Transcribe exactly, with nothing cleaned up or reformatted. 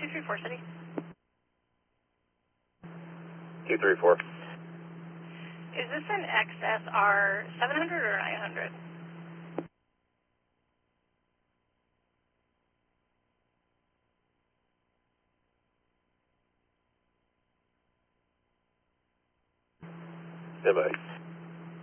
three four City. two three four. Is this an X S R seven hundred or nine hundred? Goodbye.